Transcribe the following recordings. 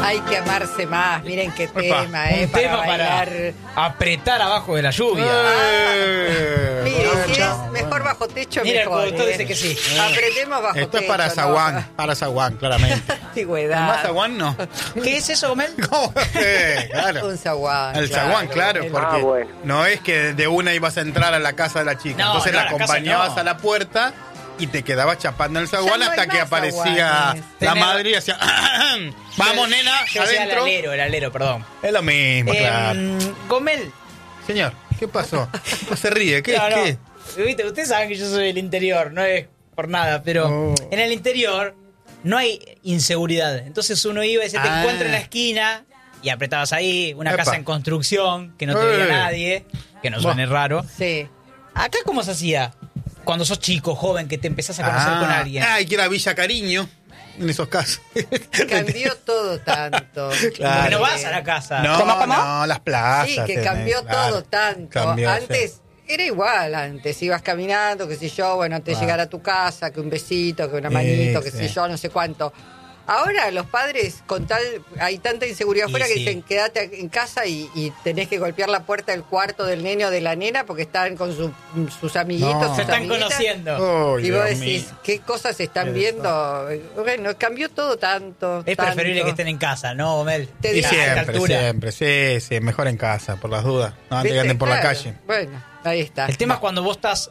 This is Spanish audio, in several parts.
Hay que amarse más. Miren qué Opa, tema, un tema para apretar abajo de la lluvia. Mire, si es mejor bajo techo, Mira, mejor. el productor dice que sí. Apretemos bajo techo. Esto es para Zaguán, ¿no? para Zaguán, claramente. Antigüedad. ¿Más Zaguán no? ¿Qué es eso, Gomel? ¿Cómo? Claro. Un zaguán. El Zaguán, claro, El- porque bueno. no es que de una ibas a entrar a la casa de la chica. No, Entonces no, la a la casa acompañabas no. a la puerta y te quedabas chapando en el Zaguán Ya no hay hasta que más aparecía zaguanes. la Tener- madre y hacía... Vamos, nena, Yo decía adentro. el alero, perdón. Es lo mismo, claro. Gomel. Señor, ¿qué pasó? No se ríe, ¿qué? No, no. ¿Qué? Viste, ustedes saben que yo soy del interior, no es por nada, pero Oh. en el interior no hay inseguridad. Entonces uno iba y se te Ah. encuentra en la esquina y apretabas ahí una Epa. casa en construcción que no te veía nadie, que no suene raro. Sí. Acá, ¿cómo se hacía? Cuando sos chico, joven, que te empezás a conocer con alguien. Ay, que era Villa Cariño, en esos casos. Cambió todo tanto. Claro. Que no vas a la casa. No, no, las plazas. Sí, que tenés, cambió claro. todo tanto. Cambió, Antes sí. era igual, antes ibas caminando, qué sé yo, bueno, antes de Claro. llegar a tu casa, que un besito, que una manito, qué sé sí. yo, no sé cuánto. Ahora los padres, con tal, hay tanta inseguridad Y afuera que sí. dicen quédate en casa y tenés que golpear la puerta del cuarto del nene o de la nena porque están con sus amiguitos. No. sus Se están amiguitas. conociendo. Uy, Y vos Dios decís, mío. ¿qué cosas se están Qué viendo? Bueno, cambió todo tanto. Es preferible tanto. que estén en casa, ¿no, Gomel? Te Y digo, A esta siempre, altura. siempre, sí, mejor en casa, por las dudas. No, antes que ¿Viste? anden por la Claro. calle. Bueno, ahí está. El tema es cuando vos estás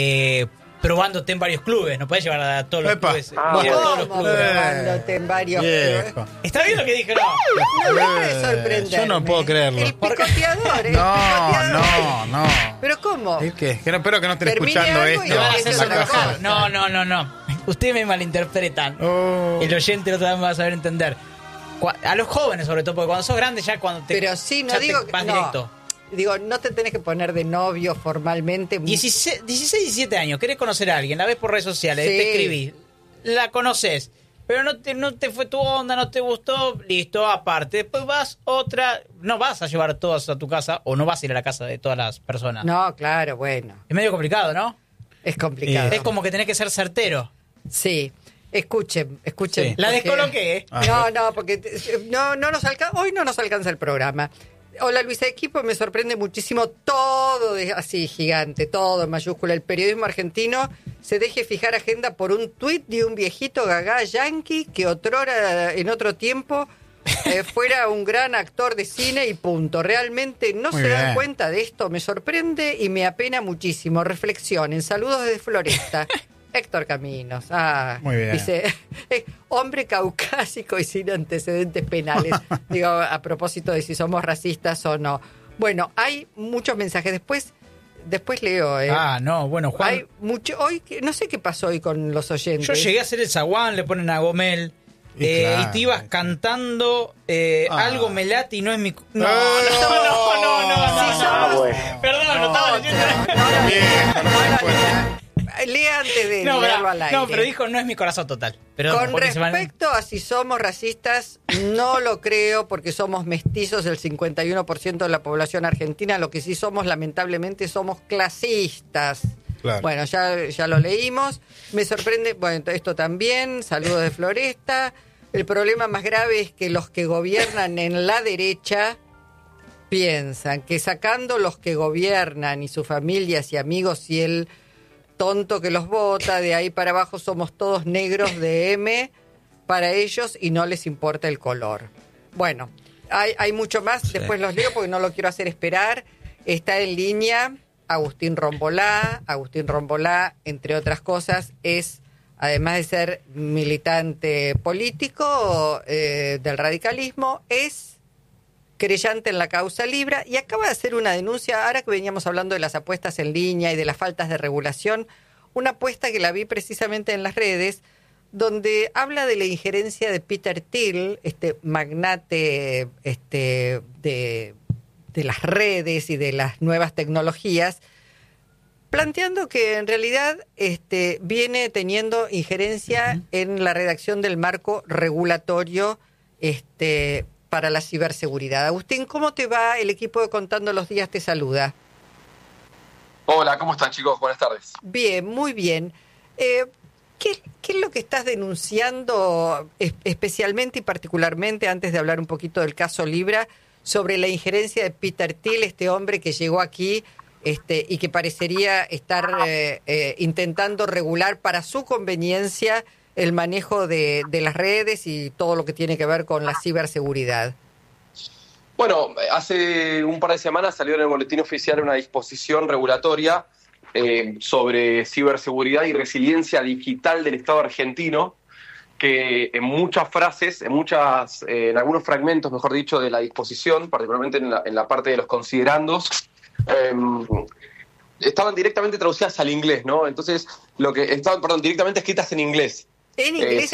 probándote en varios clubes, no podés llevar a todos los Epa. clubes. Ah, a bueno. todos los ¿Cómo clubes. probándote en varios Viejo. ¿Está bien lo que dije? No. No deja de sorprenderme. Yo no puedo creerlo. El picoteador, el No, picoteador. no. ¿Pero cómo? ¿Es qué? Que no, espero que no estén Termine escuchando algo y esto. van a Van a hacer hacer La otra casa. cosa. No. Ustedes me malinterpretan. Oh. El oyente no te va a saber entender. A los jóvenes, sobre todo, porque cuando sos grande, ya cuando te. Pero sí, no ya digo te que. vas No. directo. Digo, no te tenés que poner de novio formalmente. 16, 17 años, querés conocer a alguien, la ves por redes sociales, Sí. te escribís, la conoces, pero no te fue tu onda, no te gustó, listo, aparte. Después vas otra, no vas a llevar todas a tu casa o no vas a ir a la casa de todas las personas. No, claro, bueno. Es medio complicado, ¿no? Es complicado. Es como que tenés que ser certero. Sí. Escuchen. Sí. La porque- descoloqué, ¿eh? No, porque no nos hoy no nos alcanza el programa. Hola Luisa Equipo, me sorprende muchísimo todo así gigante, todo en mayúscula. El periodismo argentino se deje fijar agenda por un tuit de un viejito gagá yanqui que otrora en otro tiempo fuera un gran actor de cine y punto. Realmente no Muy se dan bien. cuenta de esto, me sorprende y me apena muchísimo. Reflexionen, saludos desde Floresta. Héctor Caminos. Muy bien. Dice, hombre caucásico y sin antecedentes penales. Digo, a propósito de si somos racistas o no. Bueno, hay muchos mensajes. Después leo. Ah, no, bueno, Juan. Hay mucho. Hoy, no sé qué pasó hoy con los oyentes. Yo llegué a hacer el zaguán, le ponen a Gomel. Y claro. Y te ibas cantando algo me late y no es mi. No. Ah, bueno. Perdón, no estaba leyendo. Viejo, no se puede. Lea antes de No, leerlo al aire. no, pero dijo no es mi corazón total. Perdón, Con porque se van- respecto a si somos racistas, no lo creo porque somos mestizos el 51% de la población argentina. Lo que sí somos, lamentablemente, somos clasistas. Claro. Bueno, ya lo leímos. Me sorprende, bueno, esto también, saludos de Floresta. El problema más grave es que los que gobiernan en la derecha piensan que sacando los que gobiernan y sus familias y amigos y el tonto que los vota, de ahí para abajo somos todos negros de M para ellos y no les importa el color. Bueno, hay mucho más, después los leo porque no lo quiero hacer esperar. Está en línea Agustín Rombolá. Agustín Rombolá, entre otras cosas, es, además de ser militante político del radicalismo, es querellante en la causa Libra y acaba de hacer una denuncia, ahora que veníamos hablando de las apuestas en línea y de las faltas de regulación, una apuesta que la vi precisamente en las redes, donde habla de la injerencia de Peter Thiel, este magnate de las redes y de las nuevas tecnologías, planteando que en realidad viene teniendo injerencia en la redacción del marco regulatorio para la ciberseguridad. Agustín, ¿cómo te va? El equipo de Contando los Días te saluda. Hola, ¿cómo están, chicos? Buenas tardes. Bien, muy bien. ¿Qué es lo que estás denunciando especialmente y particularmente, antes de hablar un poquito del caso Libra, sobre la injerencia de Peter Thiel, este hombre que llegó aquí y que parecería estar intentando regular para su conveniencia el manejo de las redes y todo lo que tiene que ver con la ciberseguridad? Bueno, hace un par de semanas salió en el boletín oficial una disposición regulatoria sobre ciberseguridad y resiliencia digital del Estado argentino, que en muchas frases, en algunos fragmentos, mejor dicho, de la disposición, particularmente en la parte de los considerandos, estaban directamente traducidas al inglés, ¿no? Entonces, directamente escritas en inglés. ¿En inglés?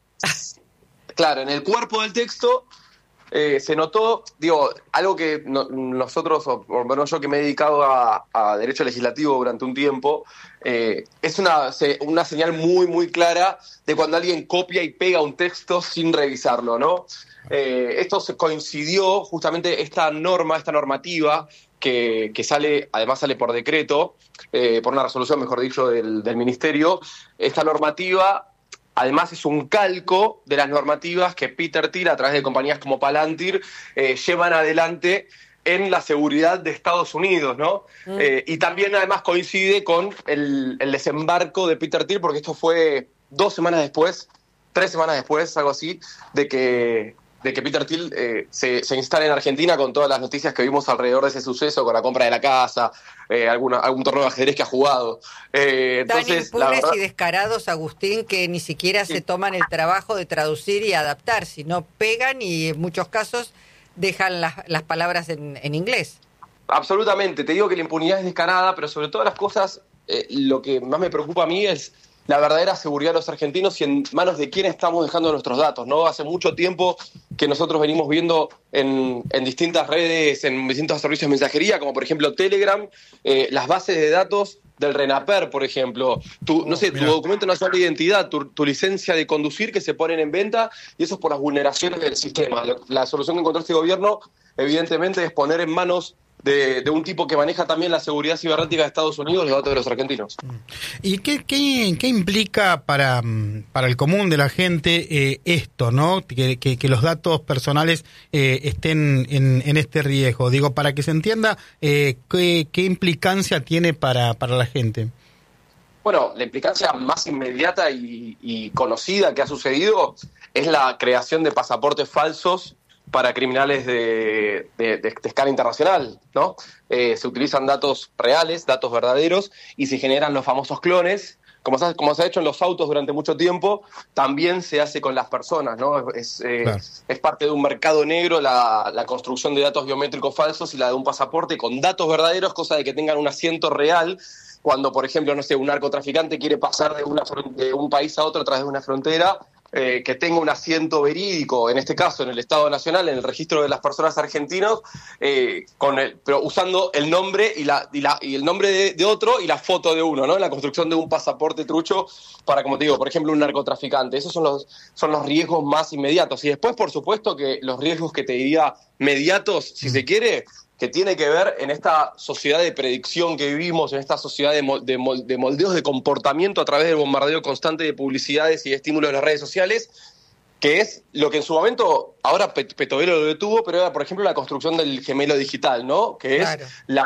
Claro, en el cuerpo del texto se notó, algo que nosotros, o por lo menos yo que me he dedicado a derecho legislativo durante un tiempo, es una señal muy, muy clara de cuando alguien copia y pega un texto sin revisarlo, ¿no? Esto coincidió justamente esta normativa que además sale por decreto, por una resolución, mejor dicho, del Ministerio. Esta normativa además es un calco de las normativas que Peter Thiel, a través de compañías como Palantir, llevan adelante en la seguridad de Estados Unidos, ¿no? Y también además coincide con el desembarco de Peter Thiel, porque esto fue 3 semanas después, algo así, de que Peter Thiel se instale en Argentina, con todas las noticias que vimos alrededor de ese suceso, con la compra de la casa, algún torneo de ajedrez que ha jugado. Tan impunes y descarados, Agustín, que ni siquiera se toman el trabajo de traducir y adaptar, sino pegan y en muchos casos dejan las palabras en inglés. Absolutamente, te digo que la impunidad es descarada, pero sobre todas las cosas, lo que más me preocupa a mí es la verdadera seguridad de los argentinos y en manos de quién estamos dejando nuestros datos, ¿no? Hace mucho tiempo que nosotros venimos viendo en distintas redes, en distintos servicios de mensajería, como por ejemplo Telegram, las bases de datos del RENAPER, por ejemplo, tu documento nacional de identidad, tu licencia de conducir, que se ponen en venta, y eso es por las vulneraciones del sistema. La solución que encontró este gobierno, evidentemente, es poner en manos de un tipo que maneja también la seguridad cibernética de Estados Unidos los datos de los argentinos. ¿Y qué implica para el común de la gente esto, ¿no? Que los datos personales estén en este riesgo? Digo, para que se entienda, ¿qué implicancia tiene para la gente? Bueno, la implicancia más inmediata y conocida que ha sucedido es la creación de pasaportes falsos para criminales de escala internacional, ¿no? Se utilizan datos reales, datos verdaderos, y se generan los famosos clones. Como se ha hecho en los autos durante mucho tiempo, también se hace con las personas, ¿no? Es parte de un mercado negro la construcción de datos biométricos falsos y la de un pasaporte con datos verdaderos, cosa de que tengan un asiento real cuando, por ejemplo, no sé, un narcotraficante quiere pasar de un país a otro a través de una frontera, que tenga un asiento verídico, en este caso en el Estado Nacional, en el registro de las personas argentinos, pero usando el nombre y el nombre de otro y la foto de uno, ¿no? La construcción de un pasaporte trucho para, como te digo, por ejemplo, un narcotraficante. Esos son los riesgos más inmediatos. Y después, por supuesto, que los riesgos que te diría mediatos, si se quiere, que tiene que ver en esta sociedad de predicción que vivimos, en esta sociedad de moldeos de comportamiento a través del bombardeo constante de publicidades y de estímulos de las redes sociales, que es lo que en su momento, ahora Petovelo lo detuvo, pero era, por ejemplo, la construcción del gemelo digital, ¿no? Que es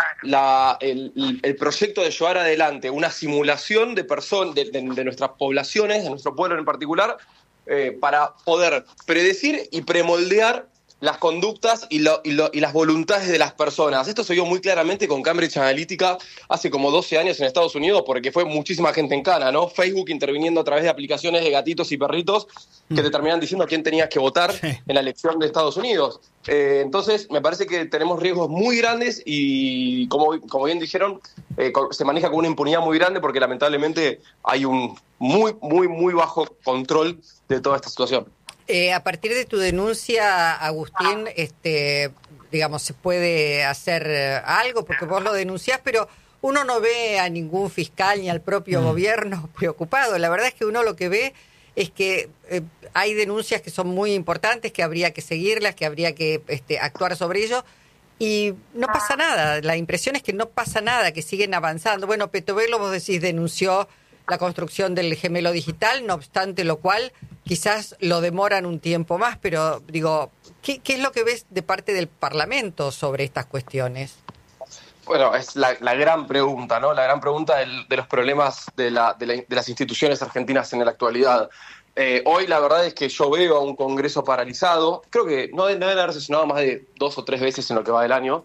el proyecto de llevar adelante una simulación de nuestras poblaciones, de nuestro pueblo en particular, para poder predecir y premoldear las conductas y las voluntades de las personas. Esto se vio muy claramente con Cambridge Analytica hace como 12 años en Estados Unidos, porque fue muchísima gente en cana, ¿no? Facebook interviniendo a través de aplicaciones de gatitos y perritos que te terminan diciendo quién tenías que votar en la elección de Estados Unidos. Entonces, me parece que tenemos riesgos muy grandes y, como bien dijeron, se maneja con una impunidad muy grande porque lamentablemente hay un muy, muy, muy bajo control de toda esta situación. A partir de tu denuncia, Agustín, digamos, se puede hacer algo, porque vos lo denunciás, pero uno no ve a ningún fiscal ni al propio gobierno preocupado. La verdad es que uno lo que ve es que hay denuncias que son muy importantes, que habría que seguirlas, que habría que actuar sobre ello, y no pasa nada. La impresión es que no pasa nada, que siguen avanzando. Bueno, Petovelo, vos decís, denunció la construcción del gemelo digital, no obstante lo cual quizás lo demoran un tiempo más, pero digo, ¿qué es lo que ves de parte del Parlamento sobre estas cuestiones? Bueno, es la gran pregunta, ¿no? La gran pregunta de los problemas de las instituciones argentinas en la actualidad. Hoy la verdad es que yo veo a un Congreso paralizado. Creo que no deben haber sesionado más de 2 o 3 veces en lo que va del año.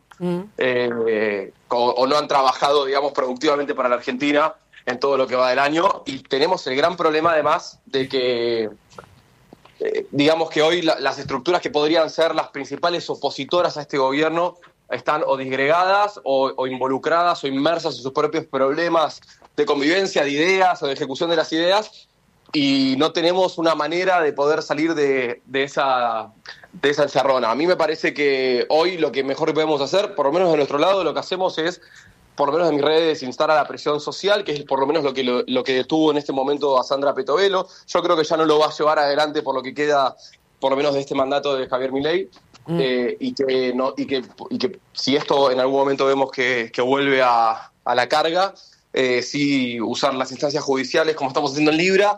O no han trabajado, digamos, productivamente para la Argentina en todo lo que va del año. Y tenemos el gran problema, además, de que, digamos que hoy las estructuras que podrían ser las principales opositoras a este gobierno están o disgregadas o involucradas o inmersas en sus propios problemas de convivencia, de ideas o de ejecución de las ideas, y no tenemos una manera de poder salir de esa encerrona. A mí me parece que hoy lo que mejor podemos hacer, por lo menos de nuestro lado, lo que hacemos es, por lo menos en mis redes, instar a la presión social, que es por lo menos lo que detuvo en este momento a Sandra Petovelo. Yo creo que ya no lo va a llevar adelante por lo que queda, por lo menos de este mandato de Javier Milei. Y que si esto en algún momento vemos que vuelve a la carga, sí usar las instancias judiciales como estamos haciendo en Libra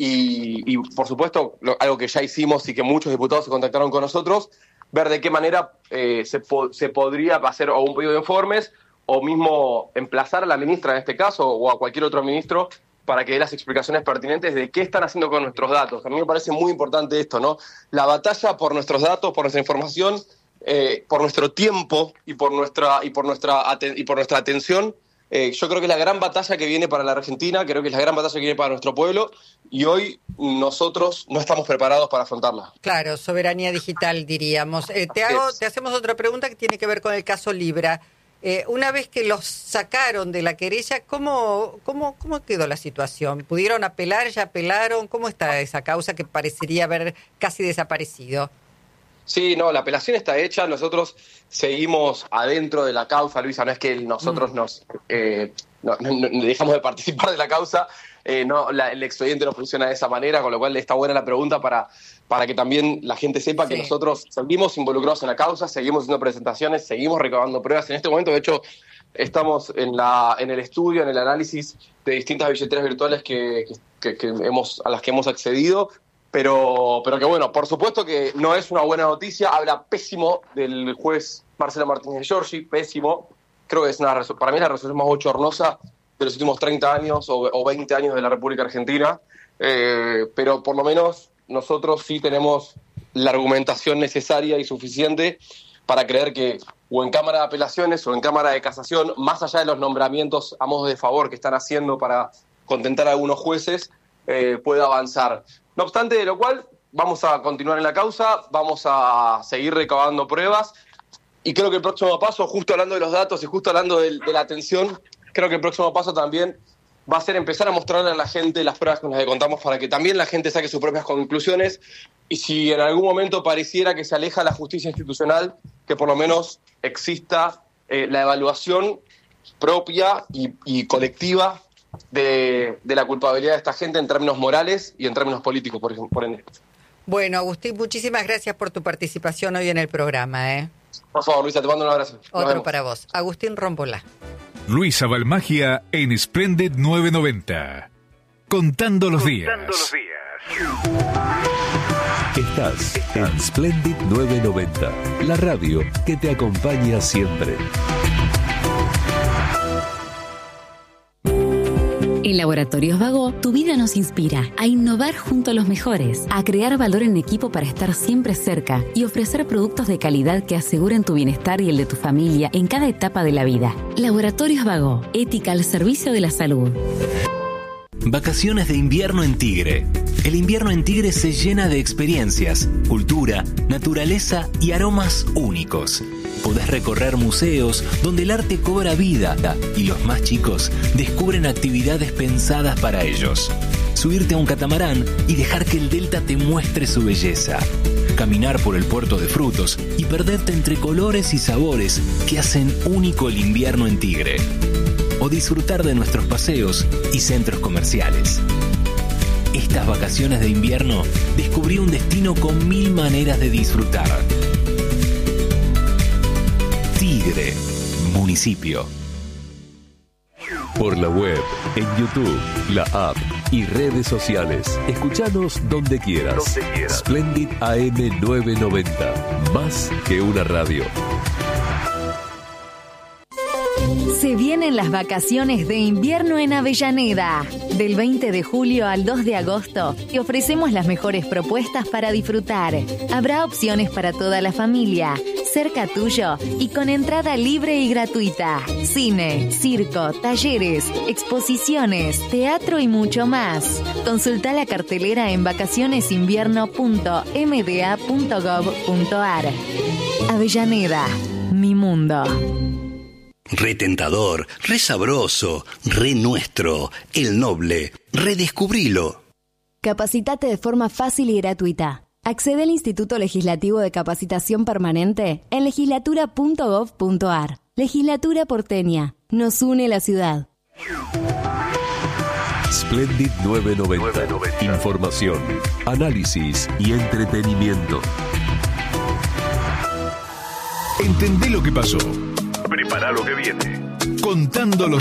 y por supuesto algo que ya hicimos y que muchos diputados se contactaron con nosotros, ver de qué manera se podría hacer o un pedido de informes o mismo emplazar a la ministra en este caso o a cualquier otro ministro para que dé las explicaciones pertinentes de qué están haciendo con nuestros datos. A mí me parece muy importante esto, ¿no? La batalla por nuestros datos, por nuestra información, por nuestro tiempo y por nuestra atención, yo creo que es la gran batalla que viene para la Argentina, creo que es la gran batalla que viene para nuestro pueblo, y hoy nosotros no estamos preparados para afrontarla. Claro, soberanía digital, diríamos. Te hacemos otra pregunta que tiene que ver con el caso Libra. Una vez que los sacaron de la querella, ¿cómo quedó la situación? ¿Pudieron apelar? ¿Ya apelaron? ¿Cómo está esa causa que parecería haber casi desaparecido? Sí, no, la apelación está hecha. Nosotros seguimos adentro de la causa, Luisa. No es que nosotros nos dejamos de participar de la causa. El expediente no funciona de esa manera, con lo cual está buena la pregunta para que también la gente sepa que nosotros seguimos involucrados en la causa, seguimos haciendo presentaciones, seguimos recabando pruebas. En este momento, de hecho, estamos en el estudio, en el análisis de distintas billeteras virtuales a las que hemos accedido, pero que bueno, por supuesto que no es una buena noticia. Habla pésimo del juez Marcelo Martínez Giorgi, pésimo. Creo que es para mí la resolución más bochornosa de los últimos 30 años o 20 años de la República Argentina, pero por lo menos nosotros sí tenemos la argumentación necesaria y suficiente para creer que o en Cámara de Apelaciones o en Cámara de Casación, más allá de los nombramientos a modo de favor que están haciendo para contentar a algunos jueces, pueda avanzar. No obstante de lo cual, vamos a continuar en la causa, vamos a seguir recabando pruebas, y creo que el próximo paso, justo hablando de los datos y justo hablando de la atención, creo que el próximo paso también va a ser empezar a mostrarle a la gente las pruebas con las que contamos para que también la gente saque sus propias conclusiones, y si en algún momento pareciera que se aleja la justicia institucional, que por lo menos exista la evaluación propia y colectiva de la culpabilidad de esta gente en términos morales y en términos políticos, por ende. Bueno, Agustín, muchísimas gracias por tu participación hoy en el programa. Por favor, Luisa, te mando un abrazo. Otro para vos. Agustín Rombolá. Luisa Balmagia en Splendid 990. Contando los días. Estás en Splendid 990, la radio que te acompaña siempre. En Laboratorios Vago, tu vida nos inspira a innovar junto a los mejores, a crear valor en equipo para estar siempre cerca y ofrecer productos de calidad que aseguren tu bienestar y el de tu familia en cada etapa de la vida. Laboratorios Vago, ética al servicio de la salud. Vacaciones de invierno en Tigre. El invierno en Tigre se llena de experiencias, cultura, naturaleza y aromas únicos. Podés recorrer museos donde el arte cobra vida y los más chicos descubren actividades pensadas para ellos. Subirte a un catamarán y dejar que el delta te muestre su belleza. Caminar por el puerto de frutos y perderte entre colores y sabores que hacen único el invierno en Tigre. O disfrutar de nuestros paseos y centros comerciales. Estas vacaciones de invierno descubrí un destino con 1000 maneras de disfrutar. Tigre, municipio. Por la web, en YouTube, la app y redes sociales. Escuchanos donde quieras. Splendid AM 990. Más que una radio. Se vienen las vacaciones de invierno en Avellaneda. Del 20 de julio al 2 de agosto te ofrecemos las mejores propuestas para disfrutar. Habrá opciones para toda la familia, cerca tuyo y con entrada libre y gratuita. Cine, circo, talleres, exposiciones, teatro y mucho más. Consulta la cartelera en vacacionesinvierno.mda.gov.ar. Avellaneda, mi mundo. Re tentador, re sabroso, re nuestro, el noble, redescubrilo. Capacitate de forma fácil y gratuita. Accede al Instituto Legislativo de Capacitación Permanente en legislatura.gov.ar. Legislatura porteña. Nos une la ciudad. Splendid 990. Información, análisis y entretenimiento. Entendé lo que pasó. Prepara lo que viene. Contando los